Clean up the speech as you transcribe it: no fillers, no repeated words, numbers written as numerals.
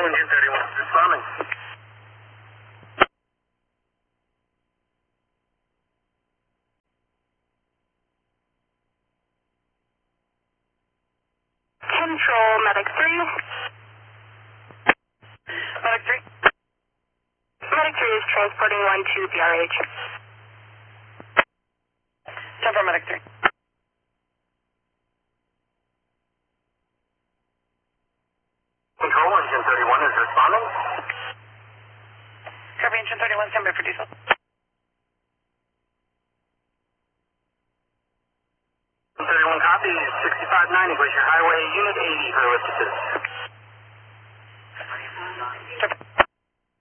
Engine 31 responding. Control, Medic 3. Medic 3. Medic 3 is transporting 1 to BRH. 10 for Medic 3. Control, Engine 31 is responding. Copy, Engine 31, stand by for diesel.